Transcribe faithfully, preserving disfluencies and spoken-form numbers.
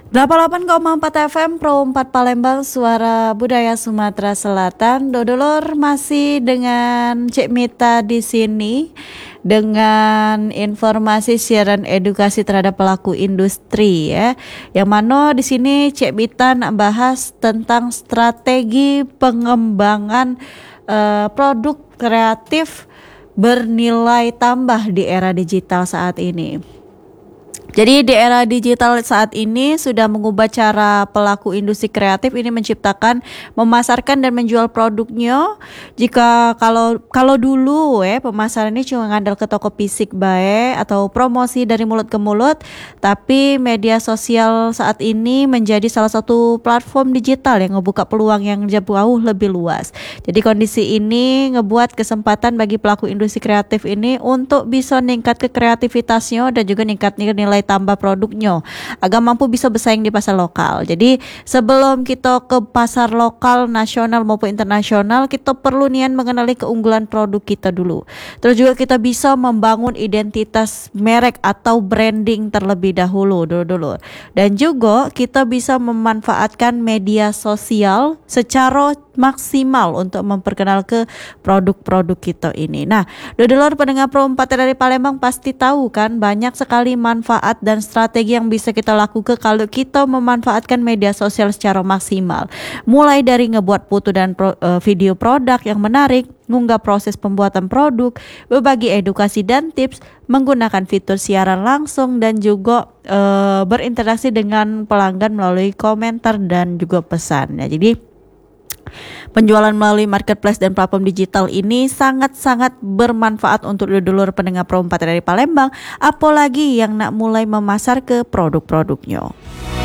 delapan puluh delapan koma empat F M Pro empat Palembang, suara budaya Sumatera Selatan. Dodolor masih dengan Cik Mita di sini dengan informasi siaran edukasi terhadap pelaku industri ya. Yang mana di sini Cik Mita nak bahas tentang strategi pengembangan uh, produk kreatif bernilai tambah di era digital saat ini. Jadi di era digital saat ini sudah mengubah cara pelaku industri kreatif ini menciptakan, memasarkan dan menjual produknya. Jika kalau kalau dulu ya pemasaran ini cuma ngandal ke toko fisik baik atau promosi dari mulut ke mulut, tapi media sosial saat ini menjadi salah satu platform digital yang ngebuka peluang yang jauh lebih luas. Jadi kondisi ini ngebuat kesempatan bagi pelaku industri kreatif ini untuk bisa meningkat ke kreativitasnya dan juga meningkat nilai tambah produknya agar mampu bisa bersaing di pasar lokal. Jadi sebelum kita ke pasar lokal, nasional maupun internasional, kita perlu nian mengenali keunggulan produk kita dulu. Terus juga kita bisa membangun identitas merek atau branding terlebih dahulu dulu-dulu. Dan juga kita bisa memanfaatkan media sosial secara maksimal untuk memperkenal ke produk-produk kita ini. Nah, dodolor pendengar Pro empat dari Palembang pasti tahu kan banyak sekali manfaat dan strategi yang bisa kita lakukan kalau kita memanfaatkan media sosial secara maksimal. Mulai dari ngebuat foto dan pro, uh, video produk yang menarik, ngunggah proses pembuatan produk, berbagi edukasi dan tips, menggunakan fitur siaran langsung dan juga uh, berinteraksi dengan pelanggan melalui komentar dan juga pesan. Ya, jadi penjualan melalui marketplace dan platform digital ini sangat-sangat bermanfaat untuk dulur pendengar Pro empat dari Palembang, apalagi yang nak mulai memasar ke produk-produknya.